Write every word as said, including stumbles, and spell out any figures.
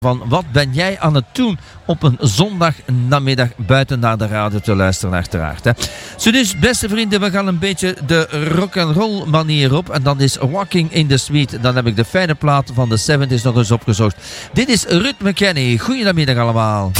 van wat ben jij aan het doen op een zondagnamiddag buiten naar de radio te luisteren uiteraard. Hè. Zo dus, beste vrienden, we gaan een beetje de rock'n'roll manier op en dat is Walking in the Street. Dan heb ik de fijne plaat van de zeventig nog eens opgezocht. Dit is Ruud McKenney. Goedemiddag allemaal.